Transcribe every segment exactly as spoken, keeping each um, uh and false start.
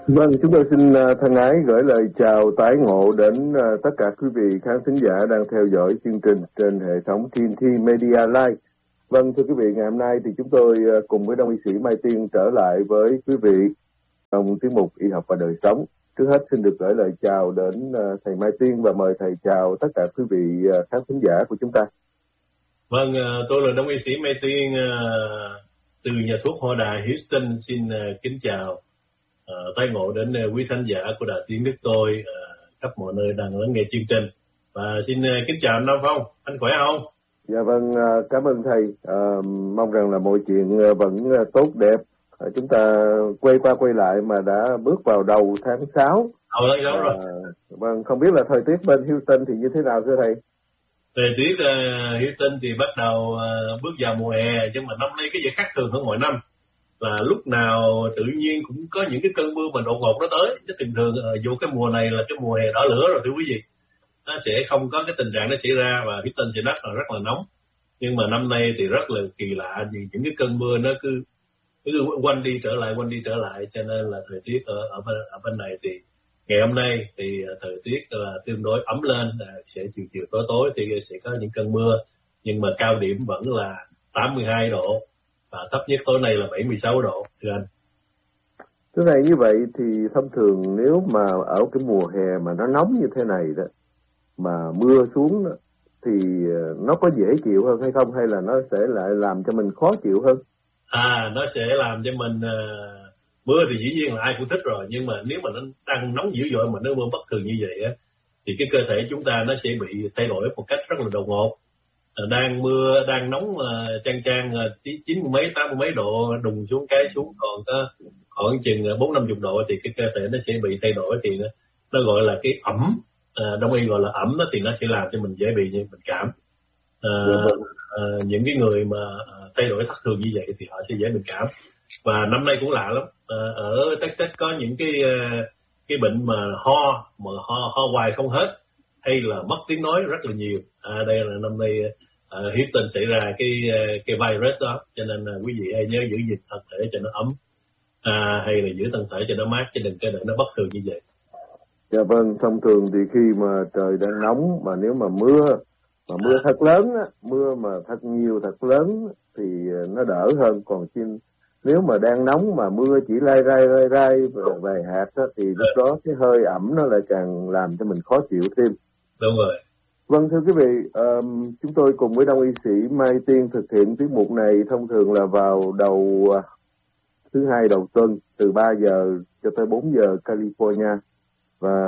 Vâng, chúng tôi xin thân ái gửi lời chào tái ngộ đến tất cả quý vị khán thính giả đang theo dõi chương trình trên hệ thống tê en tê Media Live. Vâng, thưa quý vị, ngày hôm nay thì chúng tôi cùng với Đông y sĩ Mai Tiên trở lại với quý vị trong tiết mục Y học và đời sống. Trước hết xin được gửi lời chào đến thầy Mai Tiên và mời thầy chào tất cả quý vị khán thính giả của chúng ta. Vâng, tôi là Đông y sĩ Mai Tiên từ nhà thuốc Hoa Đà Houston, xin kính chào Uh, tái ngộ đến uh, quý khán giả của Đài Tiếng Nước tôi uh, khắp mọi nơi đang lắng nghe chương trình. Và xin uh, kính chào anh Nam Phong, anh khỏe không? Dạ vâng, uh, cảm ơn thầy. Uh, mong rằng là mọi chuyện uh, vẫn uh, tốt đẹp. Uh, chúng ta quay qua quay lại mà đã bước vào đầu tháng sáu. Đầu tháng sáu rồi. Uh, vâng, không biết là thời tiết bên Houston thì như thế nào thưa thầy? Thời tiết uh, Houston thì bắt đầu uh, bước vào mùa hè, nhưng mà năm nay cái gì khác thường hơn mọi năm. Là lúc nào tự nhiên cũng có những cái cơn mưa mà đột ngột nó tới. Chứ thường thường vô cái mùa này là cái mùa hè đỏ lửa rồi thưa quý vị, nó sẽ không có cái tình trạng nó xảy ra và Houston sẽ rất là rất là nóng. Nhưng mà năm nay thì rất là kỳ lạ vì những cái cơn mưa nó cứ cứ quanh đi trở lại quanh đi trở lại, cho nên là thời tiết ở ở bên, ở bên này thì ngày hôm nay thì thời tiết là tương đối ấm lên, sẽ chiều chiều tối tối thì sẽ có những cơn mưa, nhưng mà cao điểm vẫn là tám mươi hai độ. Và thấp nhất tối nay là bảy mươi sáu độ, thưa anh. Thưa thầy, như vậy thì thông thường nếu mà ở cái mùa hè mà nó nóng như thế này đó, mà mưa xuống đó, thì nó có dễ chịu hơn hay không? Hay là nó sẽ lại làm cho mình khó chịu hơn? À, nó sẽ làm cho mình... Uh, mưa thì dĩ nhiên là ai cũng thích rồi, nhưng mà nếu mà nó đang nóng dữ dội mà nó mưa bất thường như vậy á, thì cái cơ thể chúng ta nó sẽ bị thay đổi một cách rất là đột ngột. Đang mưa, đang nóng uh, chang chang uh, chín mươi mấy, tám mươi mấy độ, đùng xuống cái xuống còn có khoảng chừng bốn năm chục độ thì cái cơ thể nó sẽ bị thay đổi, thì nó, nó gọi là cái ẩm, uh, đông y gọi là ẩm đó, thì nó sẽ làm cho mình dễ bị bệnh cảm. Uh, uh, những cái người mà uh, thay đổi thất thường như vậy thì họ sẽ dễ bệnh cảm. Và năm nay cũng lạ lắm, uh, ở Texas có những cái uh, cái bệnh mà ho mà ho ho hoài không hết, hay là mất tiếng nói rất là nhiều. À, đây là năm nay uh, Houston xảy ra cái cái virus đó, cho nên là quý vị hãy nhớ giữ gìn thân thể cho nó ấm, à, hay là giữ thân thể cho nó mát, chứ đừng có để nó bất thường như vậy. Dạ vâng, thông thường thì khi mà trời đang nóng mà nếu mà mưa mà mưa à. thật lớn á, mưa mà thật nhiều thật lớn thì nó đỡ hơn, còn xin nếu mà đang nóng mà mưa chỉ lai rai lai rai vài hạt á, thì lúc à. đó cái hơi ẩm nó lại càng làm cho mình khó chịu thêm. Đúng rồi. Vâng, thưa quý vị, um, chúng tôi cùng với Đông y sĩ Mai Tiên thực hiện tiết mục này thông thường là vào đầu uh, thứ hai đầu tuần từ ba giờ cho tới bốn giờ California, và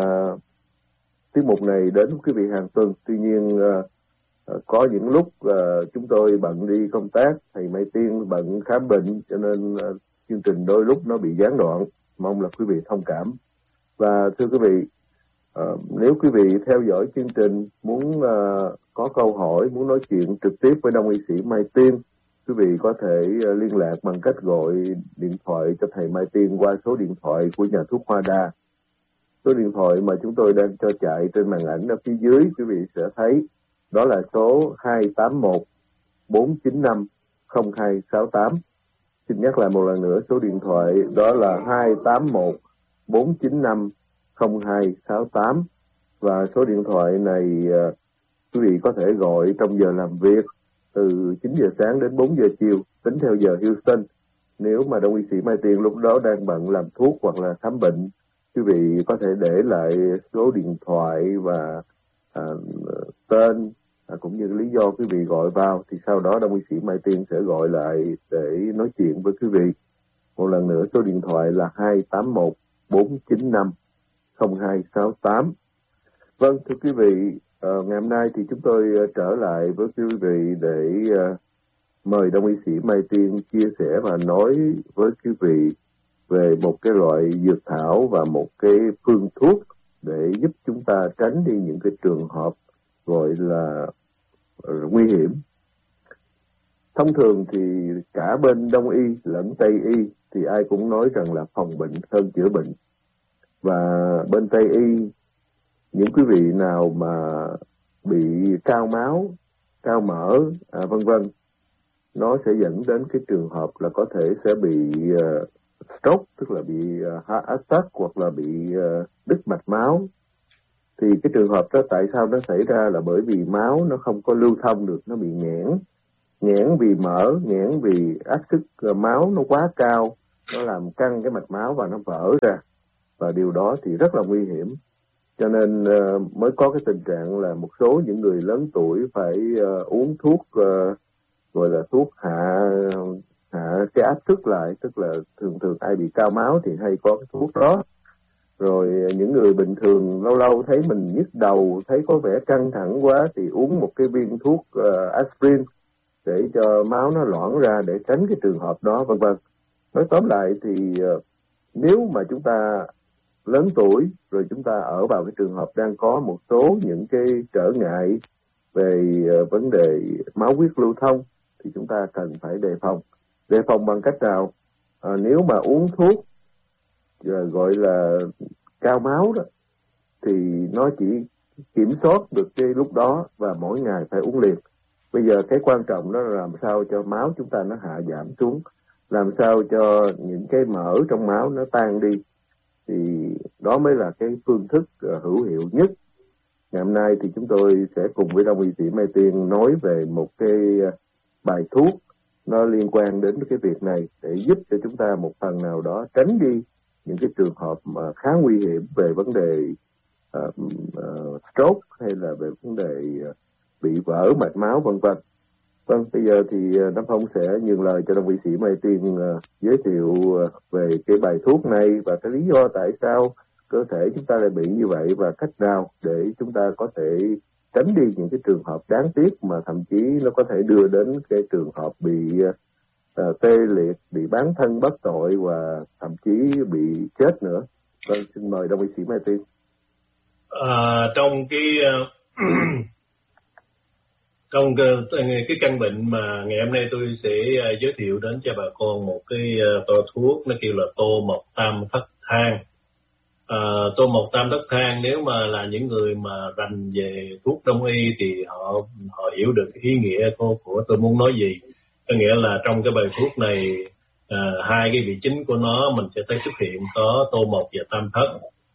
tiết mục này đến quý vị hàng tuần. Tuy nhiên uh, uh, có những lúc uh, chúng tôi bận đi công tác, thầy Mai Tiên bận khám bệnh, cho nên uh, chương trình đôi lúc nó bị gián đoạn. Mong là quý vị thông cảm. Và thưa quý vị, Uh, nếu quý vị theo dõi chương trình muốn uh, có câu hỏi, muốn nói chuyện trực tiếp với Đông y sĩ Mai Tiên, quý vị có thể uh, liên lạc bằng cách gọi điện thoại cho thầy Mai Tiên qua số điện thoại của nhà thuốc Hoa Đà. Số điện thoại mà chúng tôi đang cho chạy trên màn ảnh ở phía dưới, quý vị sẽ thấy đó là số hai tám một bốn chín năm không hai sáu tám. Xin nhắc lại một lần nữa, số điện thoại đó là hai tám một bốn chín năm không hai sáu tám, và số điện thoại này uh, quý vị có thể gọi trong giờ làm việc từ chín giờ sáng đến bốn giờ chiều tính theo giờ Houston. Nếu mà Đông y sĩ Mai Tiên lúc đó đang bận làm thuốc hoặc là khám bệnh, quý vị có thể để lại số điện thoại và uh, tên uh, cũng như lý do quý vị gọi vào, thì sau đó Đông y sĩ Mai Tiên sẽ gọi lại để nói chuyện với quý vị. Một lần nữa, số điện thoại là hai tám một bốn chín năm không hai sáu tám. Vâng, thưa quý vị, uh, ngày hôm nay thì chúng tôi uh, trở lại với quý vị để uh, mời Đông y sĩ Mai Tiên chia sẻ và nói với quý vị về một cái loại dược thảo và một cái phương thuốc để giúp chúng ta tránh đi những cái trường hợp gọi là uh, nguy hiểm. Thông thường thì cả bên Đông y lẫn Tây y thì ai cũng nói rằng là phòng bệnh hơn chữa bệnh. Và bên Tây y, những quý vị nào mà bị cao máu, cao mỡ, à, vân vân, nó sẽ dẫn đến cái trường hợp là có thể sẽ bị uh, stroke, tức biết là bị uh, heart attack hoặc là bị uh, đứt mạch máu. Thì cái trường hợp đó tại sao nó xảy ra là bởi vì máu nó không có lưu thông được, nó bị nghẽn. Nghẽn vì mỡ, nghẽn vì áp suất uh, máu nó quá cao, nó làm căng cái mạch máu và nó vỡ ra. Và điều đó thì rất là nguy hiểm. Cho nên uh, mới có cái tình trạng là một số những người lớn tuổi phải uh, uống thuốc uh, gọi là thuốc hạ hạ cái áp suất lại, tức là thường thường ai bị cao máu thì hay có cái thuốc đó. Rồi những người bình thường lâu lâu thấy mình nhức đầu, thấy có vẻ căng thẳng quá thì uống một cái viên thuốc uh, aspirin để cho máu nó loãng ra để tránh cái trường hợp đó, vân vân. Nói tóm lại thì uh, nếu mà chúng ta lớn tuổi rồi chúng ta ở vào cái trường hợp đang có một số những cái trở ngại về uh, vấn đề máu huyết lưu thông thì chúng ta cần phải đề phòng. Đề phòng bằng cách nào? À, nếu mà uống thuốc uh, gọi là cao máu đó thì nó chỉ kiểm soát được cái lúc đó và mỗi ngày phải uống liền. Bây giờ cái quan trọng đó là làm sao cho máu chúng ta nó hạ giảm xuống, làm sao cho những cái mỡ trong máu nó tan đi, thì đó mới là cái phương thức uh, hữu hiệu nhất. Ngày hôm nay thì chúng tôi sẽ cùng với Đông y sĩ Mai Tiên nói về một cái uh, bài thuốc nó liên quan đến cái việc này để giúp cho chúng ta một phần nào đó tránh đi những cái trường hợp mà khá nguy hiểm về vấn đề uh, uh, stroke hay là về vấn đề uh, bị vỡ mạch máu vân vân. Vâng, bây giờ thì uh, Nam Phong sẽ nhường lời cho Đông y sĩ Mai Tiên uh, giới thiệu uh, về cái bài thuốc này và cái lý do tại sao cơ thể chúng ta lại bị như vậy và cách nào để chúng ta có thể tránh đi những cái trường hợp đáng tiếc mà thậm chí nó có thể đưa đến cái trường hợp bị uh, tê liệt, bị bán thân bất tội và thậm chí bị chết nữa. Vâng, xin mời Đông y sĩ Mai Tiên. À, trong cái uh, trong cái, cái căn bệnh mà ngày hôm nay tôi sẽ uh, giới thiệu đến cho bà con một cái uh, toa thuốc nó kêu là tô mộc tam thất thang. Uh, tô mộc tam thất thang nếu mà là những người mà rành về thuốc đông y thì họ họ hiểu được ý nghĩa của, của tôi muốn nói gì. Có nghĩa là trong cái bài thuốc này uh, hai cái vị chính của nó mình sẽ thấy xuất hiện có tô mộc và tam thất.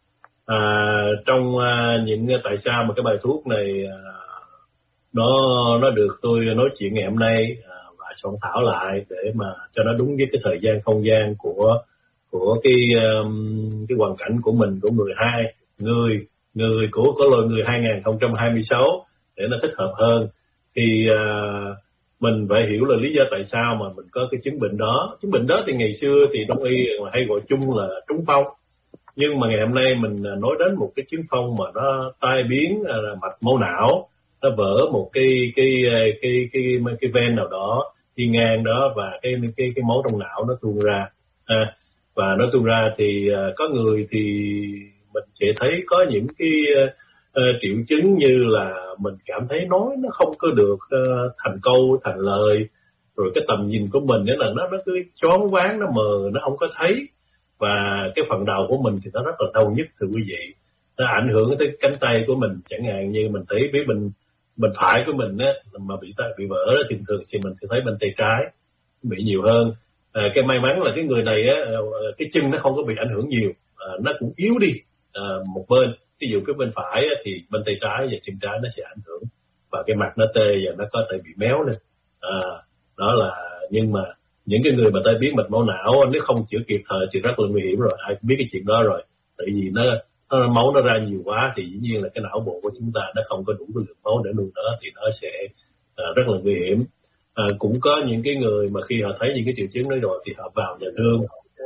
Uh, trong uh, những tại sao mà cái bài thuốc này uh, nó nó được tôi nói chuyện ngày hôm nay uh, và soạn thảo lại để mà cho nó đúng với cái thời gian không gian của của cái um, cái hoàn cảnh của mình, của người hai người người của có loài người hai không hai sáu để nó thích hợp hơn. Thì uh, mình phải hiểu là lý do tại sao mà mình có cái chứng bệnh đó. Chứng bệnh đó thì ngày xưa thì đông y hay gọi chung là trúng phong, nhưng mà ngày hôm nay mình nói đến một cái chứng phong mà nó tai biến là mạch máu não, nó vỡ một cái cái cái cái cái, cái ven nào đó đi ngang đó và cái cái cái máu trong não nó tuôn ra. À, và nó tuôn ra thì uh, có người thì mình sẽ thấy có những cái uh, uh, triệu chứng như là mình cảm thấy nói nó không có được uh, thành câu thành lời, rồi cái tầm nhìn của mình đó là nó nó cứ choáng váng, nó mờ, nó không có thấy, và cái phần đầu của mình thì nó rất là đau nhức thưa quý vị, nó ảnh hưởng tới cánh tay của mình. Chẳng hạn như mình thấy biết mình mình phải của mình á mà bị bị vỡ đó, thì thường thì mình sẽ thấy bên tay trái bị nhiều hơn. À, cái may mắn là cái người này á, cái chân nó không có bị ảnh hưởng nhiều, à, nó cũng yếu đi à, một bên. Ví dụ cái bên phải á, thì bên tay trái và chân trái nó sẽ ảnh hưởng và cái mặt nó tê và nó có thể bị méo lên. À, đó là nhưng mà những cái người mà tai biến mạch máu não nếu không chữa kịp thời thì rất là nguy hiểm rồi, ai cũng biết cái chuyện đó rồi. Tại vì nó, nó máu nó ra nhiều quá thì dĩ nhiên là cái não bộ của chúng ta nó không có đủ cái lượng máu để nuôi nó, thì nó sẽ à, rất là nguy hiểm. À, cũng có những cái người mà khi họ thấy những cái triệu chứng đó rồi thì họ vào nhà thương,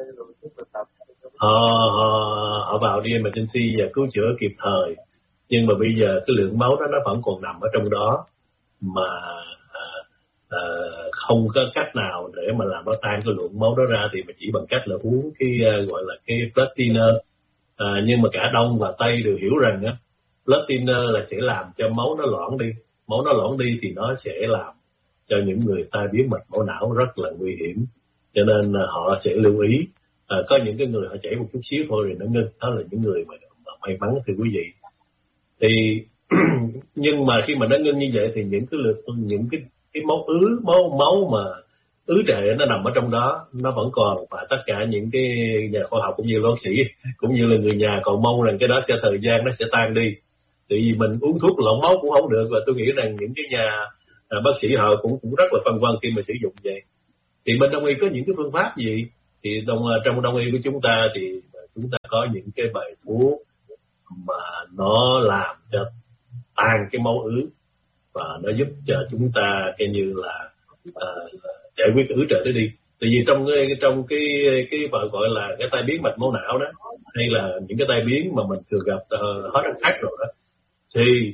họ, họ, họ vào đi emergency và cứu chữa kịp thời, nhưng mà bây giờ cái lượng máu đó nó vẫn còn nằm ở trong đó mà à, à, không có cách nào để mà làm nó tan cái lượng máu đó ra, thì mình chỉ bằng cách là uống cái uh, gọi là cái blood thinner. À, nhưng mà cả Đông và Tây đều hiểu rằng á, blood thinner là sẽ làm cho máu nó loãng đi, máu nó loãng đi thì nó sẽ làm cho những người tai biến mạch máu não rất là nguy hiểm, cho nên uh, họ sẽ lưu ý. À, có những cái người họ chảy một chút xíu thôi rồi nó ngưng, đó là những người mà, mà may mắn thưa quý vị. Thì nhưng mà khi mà nó ngưng như vậy thì những cái lượt những cái cái máu ứ máu máu mà ứ trệ nó nằm ở trong đó, nó vẫn còn, và tất cả những cái nhà khoa học cũng như bác sĩ cũng như là người nhà còn mong rằng cái đó theo thời gian nó sẽ tan đi. Tại vì mình uống thuốc lộn máu cũng không được, và tôi nghĩ rằng những cái nhà à, bác sĩ họ cũng cũng rất là phân vân khi mà sử dụng vậy. Thì bên đông y có những cái phương pháp gì? Thì đông, trong đông y của chúng ta thì chúng ta có những cái bài thuốc mà nó làm cho tan cái máu ứ, và nó giúp cho chúng ta cái như là uh, giải quyết ứ trệ tới đi. Tại vì trong cái trong cái cái gọi là cái tai biến mạch máu não đó, hay là những cái tai biến mà mình thường gặp uh, hết khác rồi đó, thì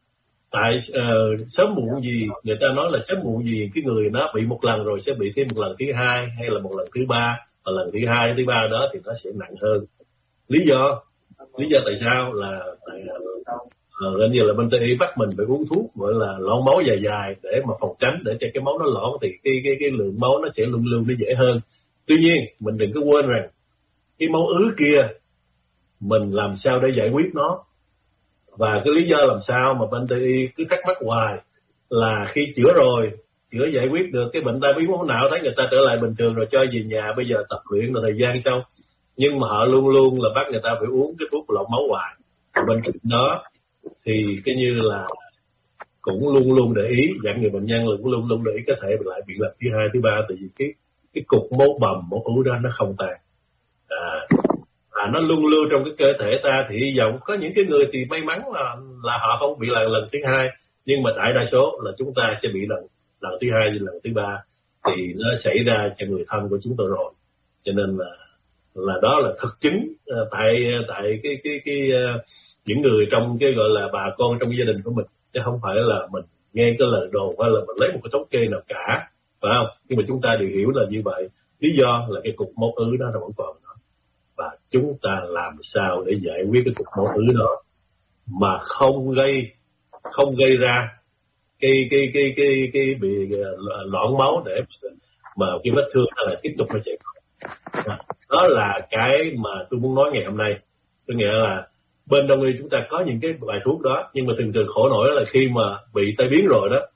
tại uh, sớm muộn gì người ta nói là sớm muộn gì cái người nó bị một lần rồi sẽ bị thêm một lần thứ hai, hay là một lần thứ ba, và lần thứ hai thứ ba đó thì nó sẽ nặng hơn. Lý do lý do tại sao là tại uh, như là bên Tây y bắt mình phải uống thuốc gọi là loãng máu dài dài để mà phòng tránh, để cho cái máu nó loãng thì cái cái cái lượng máu nó sẽ luân lưu nó dễ hơn. Tuy nhiên mình đừng có quên rằng cái máu ứ kia mình làm sao để giải quyết nó. Và cái lý do làm sao mà bên Tây y cứ thắc mắc hoài là khi chữa rồi, chữa giải quyết được cái bệnh tai biến máu não, thấy người ta trở lại bình thường rồi cho về nhà, bây giờ tập luyện là thời gian sau, nhưng mà họ luôn luôn là bắt người ta phải uống cái thuốc lọc máu hoài. Bên cạnh đó thì cái như là cũng luôn luôn để ý, dặn người bệnh nhân là cũng luôn luôn để ý có thể lại bị lần thứ hai thứ ba, tại vì cái cái cục máu bầm máu ứ đó nó không tan, à, à nó luôn lưu trong cái cơ thể ta. Thì hy vọng có những cái người thì may mắn là là họ không bị lần lần thứ hai, nhưng mà đại đa số là chúng ta sẽ bị lần lần thứ hai và lần thứ ba, thì nó xảy ra cho người thân của chúng tôi rồi. Cho nên là là đó là thực chứng uh, tại tại cái cái cái uh, những người trong cái gọi là bà con trong gia đình của mình, chứ không phải là mình nghe cái lời đồn hay là mình lấy một cái thống kê nào cả, phải không? Nhưng mà chúng ta đều hiểu là như vậy. Lý do là cái cục máu ứ đó nó vẫn còn đó, và chúng ta làm sao để giải quyết cái cục máu ứ đó mà không gây không gây ra cái cái cái cái cái bị loãng máu, để mà cái vết thương nó lại tiếp tục nó chảy. Đó là cái mà tôi muốn nói ngày hôm nay. Tôi nghĩa là bên đông y chúng ta có những cái bài thuốc đó, nhưng mà thường thường khổ nổi là khi mà bị tai biến rồi đó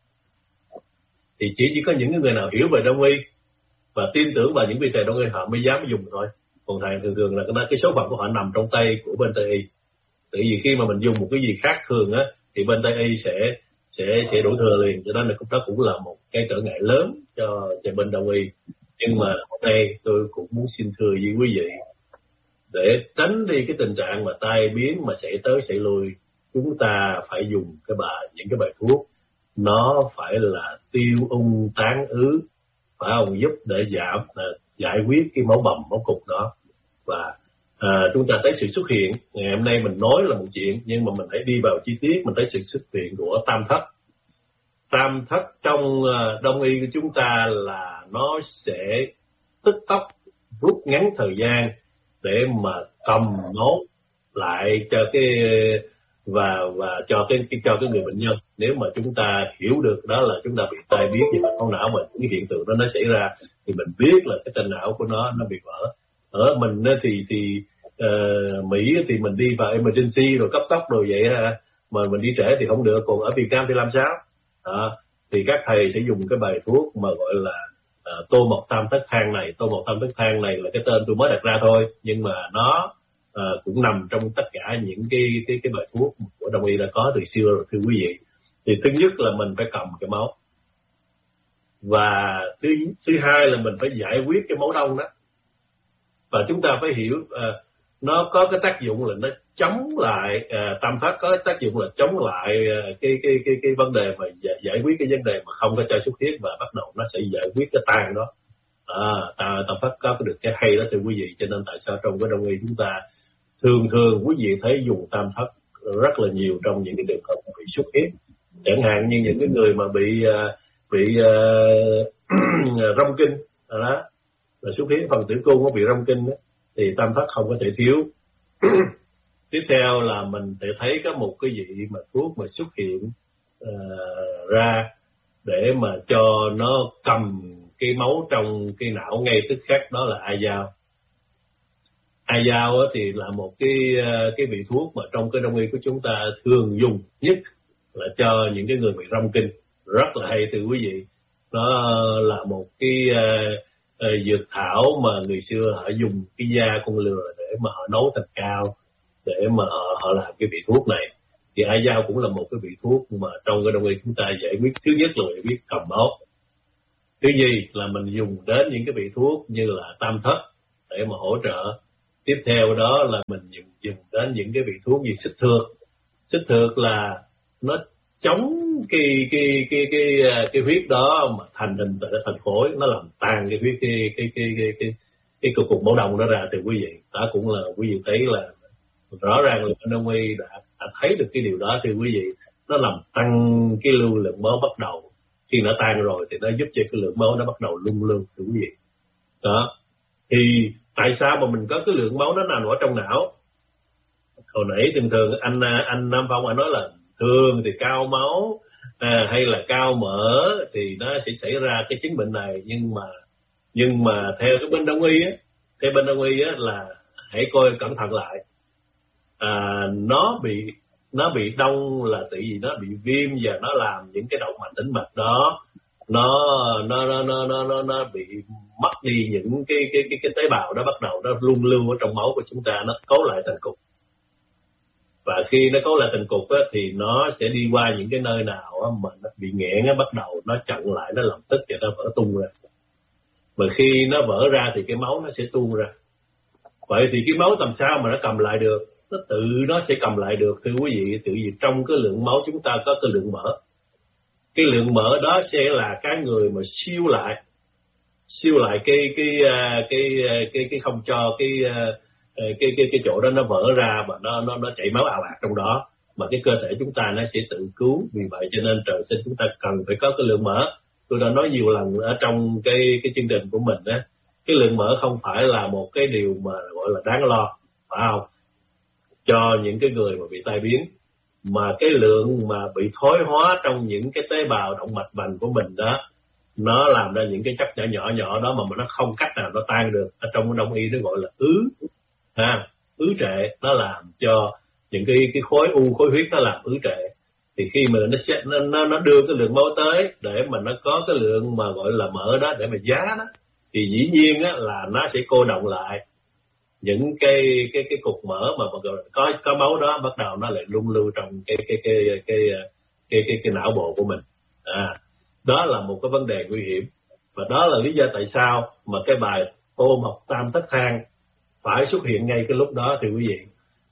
thì chỉ chỉ có những người nào hiểu về đông y và tin tưởng vào những vị thầy đông y họ mới dám dùng thôi. Còn thầy thường thường là cái số phận của họ nằm trong tay của bên Tây y. Tại vì khi mà mình dùng một cái gì khác thường á thì bên Tây y sẽ sẽ sẽ đổ thừa liền, cho nên là đó cũng là một cái trở ngại lớn cho cho bên đông y. Nhưng mà hôm nay tôi cũng muốn xin thưa với quý vị, để tránh đi cái tình trạng mà tai biến mà xảy tới xảy lui, chúng ta phải dùng cái bài những cái bài thuốc nó phải là tiêu ung tán ứ, phải không, giúp để giảm uh, giải quyết cái máu bầm máu cục đó. Và uh, chúng ta thấy sự xuất hiện ngày hôm nay mình nói là một chuyện, nhưng mà mình hãy đi vào chi tiết, mình thấy sự xuất hiện của tam thất. Tam thất trong uh, đông y của chúng ta là nó sẽ tức tốc rút ngắn thời gian để mà cầm máu lại cho cái và và cho cái, cái cho cái người bệnh nhân. Nếu mà chúng ta hiểu được đó là chúng ta bị tai biến về mạch máu não, mà những hiện tượng đó nó xảy ra thì mình biết là cái tên não của nó nó bị vỡ. Ở mình thì thì uh, Mỹ thì mình đi vào emergency rồi cấp tốc rồi vậy ha, mà mình đi trễ thì không được. Còn ở Việt Nam thì làm sao? Đó, thì các thầy sẽ dùng cái bài thuốc mà gọi là uh, tô mộc tam thất thang này. Tô mộc tam thất thang này là cái tên tôi mới đặt ra thôi, nhưng mà nó uh, cũng nằm trong tất cả những cái cái cái bài thuốc của đông y đã có từ xưa rồi, thưa quý vị. Thì thứ nhất là mình phải cầm cái máu, và thứ thứ hai là mình phải giải quyết cái máu đông đó. Và chúng ta phải hiểu uh, nó có cái tác dụng là nó chống lại uh, tam thất có tác dụng là chống lại uh, cái cái cái cái vấn đề mà giải, giải quyết cái vấn đề mà không có cho xuất huyết, và bắt đầu nó sẽ giải quyết cái tan đó. À, tam, tam thất có được cái hay đó thưa quý vị. Cho nên tại sao trong cái đông y chúng ta thường thường quý vị thấy dùng tam thất rất là nhiều trong những cái trường hợp bị xuất huyết, chẳng hạn như những cái người mà bị uh, bị uh, rong kinh đó, là xuất huyết phần tử cung nó bị rong kinh đó, thì tam thất không có thể thiếu. Tiếp theo là mình sẽ thấy có một cái vị mà thuốc mà xuất hiện uh, ra để mà cho nó cầm cái máu trong cái não ngay tức khắc, đó là ai dao. Ai dao thì là một cái cái vị thuốc mà trong cái đông y của chúng ta thường dùng nhất là cho những cái người bị rong kinh, rất là hay từ quý vị. nó là một cái uh, uh, dược thảo mà người xưa họ dùng cái da con lừa để mà họ nấu thành cao để mà họ, họ làm cái vị thuốc này. Thì hải dao cũng là một cái vị thuốc mà trong cái đông y chúng ta giải quyết, thứ nhất là biết cầm máu, thứ nhì là mình dùng đến những cái vị thuốc như là tam thất để mà hỗ trợ. Tiếp theo đó là mình dùng, dùng đến những cái vị thuốc như xích thược. Xích thược là nó chống cái cái cái cái cái, cái huyết đó mà thành hình thành khối, nó làm tan cái huyết cái cái cái cái cái cái cục cục máu đông đó ra. Thì quý vị đó cũng là quý vị thấy là rõ ràng là đông y đã, đã thấy được cái điều đó. Thì quý vị nó làm tăng cái lưu lượng máu bắt đầu, khi nó tan rồi thì nó giúp cho cái lượng máu nó bắt đầu lung lương. Thì quý vị đó, thì tại sao mà mình có cái lượng máu nó nằm ở trong não? Hồi nãy thường thường anh anh Nam Phong anh nói là thường thì cao máu à, hay là cao mỡ thì nó sẽ xảy ra cái chứng bệnh này. Nhưng mà nhưng mà theo cái bên đông y á, theo bên đông y á là hãy coi cẩn thận lại. À, nó bị nó bị đông là tại vì nó bị viêm và nó làm những cái động mạch tĩnh mạch đó nó nó nó nó nó nó, nó bị mất đi những cái cái cái cái tế bào đó, bắt đầu nó luân lưu ở trong máu của chúng ta, nó cấu lại thành cục. Và khi nó cấu lại thành cục á, thì nó sẽ đi qua những cái nơi nào á, mà nó bị nghẽn á, bắt đầu nó chặn lại, nó làm tích và nó vỡ tung ra. Mà khi nó vỡ ra thì cái máu nó sẽ tuôn ra. Vậy thì cái máu làm sao mà nó cầm lại được? Nó tự nó sẽ cầm lại được thưa quý vị. Tự vì trong cái lượng máu chúng ta có cái lượng mỡ. Cái lượng mỡ đó sẽ là cái người mà siêu lại siêu lại cái cái cái cái cái, cái không cho cái cái cái cái chỗ đó nó vỡ ra và nó nó nó chảy máu ào ạt trong đó, mà cái cơ thể chúng ta nó sẽ tự cứu. Vì vậy cho nên trời sinh chúng ta cần phải có cái lượng mỡ. Tôi đã nói nhiều lần ở trong cái cái chương trình của mình đó, cái lượng mỡ không phải là một cái điều mà gọi là đáng lo, phải không, cho những cái người mà bị tai biến, mà cái lượng mà bị thoái hóa trong những cái tế bào động mạch vành của mình đó, nó làm ra những cái chất nhỏ nhỏ nhỏ đó mà nó không cách nào nó tan được. Ở trong đông y nó gọi là ứ ha, ứ trệ. Nó làm cho những cái cái khối u, khối huyết nó làm ứ trệ. Thì khi mà nó sẽ, nó nó đưa cái lượng máu tới để mà nó có cái lượng mà gọi là mỡ đó để mà giá đó, thì dĩ nhiên á là nó sẽ cô đọng lại những cái cái cái cục mỡ mà có có máu đó, bắt đầu nó lại lung lưu trong cái cái cái cái cái cái cái, cái não bộ của mình. À, đó là một cái vấn đề nguy hiểm, và đó là lý do tại sao mà cái bài Tô Mộc Tam Thất Thang phải xuất hiện ngay cái lúc đó. Thì quý vị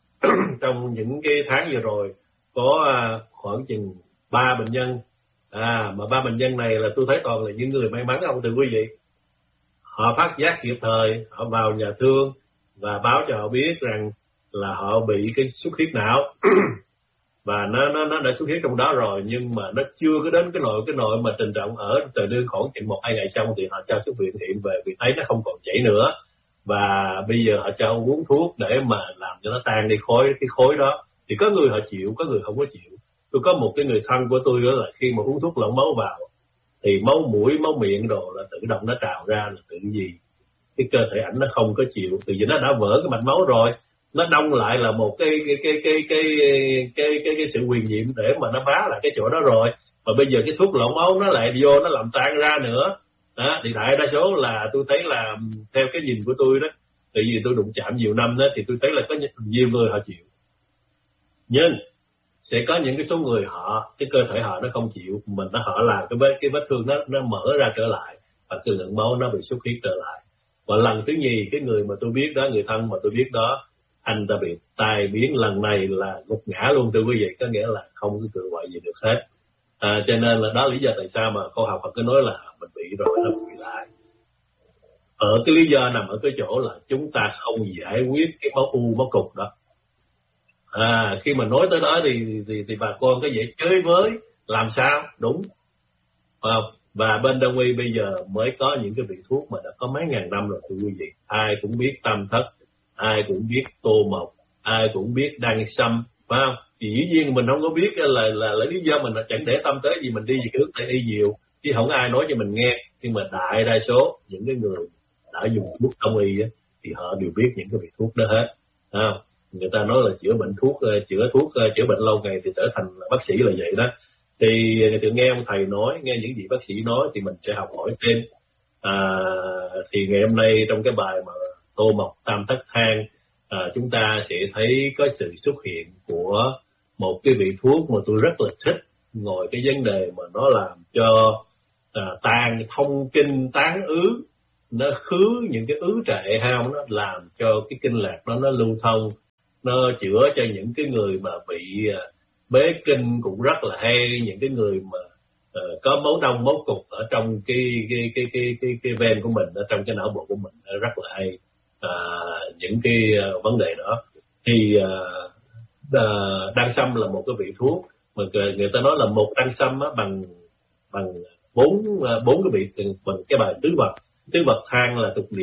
trong những cái tháng vừa rồi có khoảng chừng ba bệnh nhân, à mà ba bệnh nhân này là tôi thấy toàn là những người may mắn không thưa quý vị. Họ phát giác kịp thời, họ vào nhà thương và báo cho họ biết rằng là họ bị cái xuất huyết não và nó nó nó đã xuất huyết trong đó rồi, nhưng mà nó chưa có đến cái nội cái nội mà trình trọng ở từ đương khoảng chừng một hai ngày sau thì họ cho xuất viện hiện về vì thấy nó không còn chảy nữa, và bây giờ họ cho uống thuốc để mà làm cho nó tan đi khối cái khối đó. Thì có người họ chịu, có người không có chịu. Tôi có một cái người thân của tôi đó là khi mà uống thuốc lỏng máu vào thì máu mũi, máu miệng đồ là tự động nó trào ra, là tự gì cái cơ thể ảnh nó không có chịu, từ vì nó đã vỡ cái mạch máu rồi, nó đông lại là một cái cái cái cái cái cái cái, cái sự quyền nhiệm để mà nó bá lại cái chỗ đó rồi, mà bây giờ cái thuốc lỏng máu nó lại vô nó làm tan ra nữa đó. Thì đại đa số là tôi thấy là theo cái nhìn của tôi đó, tại vì tôi đụng chạm nhiều năm đó, thì tôi thấy là có nhiều người họ chịu, nhưng sẽ có những cái số người họ cái cơ thể họ nó không chịu, mình nó họ làm cái vết cái vết thương nó nó mở ra trở lại và cái lượng máu nó bị xuất huyết trở lại. Và lần thứ nhì cái người mà tôi biết đó, người thân mà tôi biết đó, anh ta bị tai biến lần này là gục ngã luôn thưa quý vị, có nghĩa là không có cự quậy gì được hết. À, cho nên là đó lý do tại sao mà khoa học họ cứ nói là mình bị rồi nó bị lại. Ở cái lý do nằm ở cái chỗ là chúng ta không giải quyết cái máu u, máu cục đó. À, khi mà nói tới đó thì thì, thì bà con có dễ chơi với làm sao đúng à, và bên đông y bây giờ mới có những cái vị thuốc mà đã có mấy ngàn năm rồi thưa quý vị. Ai cũng biết tam thất, ai cũng biết tô mộc, ai cũng biết đăng sâm, phải không? Thì dĩ nhiên mình không có biết là là, là, là lý do mình là chẳng để tâm tới gì, mình đi về hướng Tây y nhiều chứ không ai nói cho mình nghe. Nhưng mà đại đa số những cái người đã dùng thuốc đông y á, thì họ đều biết những cái vị thuốc đó hết. À, người ta nói là chữa bệnh thuốc chữa thuốc chữa bệnh lâu ngày thì trở thành bác sĩ là vậy đó. Thì từ nghe ông thầy nói, nghe những gì bác sĩ nói thì mình sẽ học hỏi thêm. À, thì ngày hôm nay trong cái bài mà Tô Mộc Tam Thất Thang, à, chúng ta sẽ thấy có sự xuất hiện của một cái vị thuốc mà tôi rất là thích, ngồi cái vấn đề mà nó làm cho à, tan thông kinh tán ứ, nó khứ những cái ứ trệ hao, nó làm cho cái kinh lạc nó nó lưu thông, nó chữa cho những cái người mà bị à, bế kinh cũng rất là hay, những cái người mà uh, có máu đông máu cục ở trong cái cái cái cái cái cái ven của mình, ở trong cái não bộ của mình rất là hay. À, những cái uh, vấn đề đó thì uh, uh, đăng sâm là một cái vị thuốc mà người ta nói là một đăng sâm á, bằng bằng bốn uh, bốn cái vị bằng cái bài tứ vật. Tứ vật thang là tục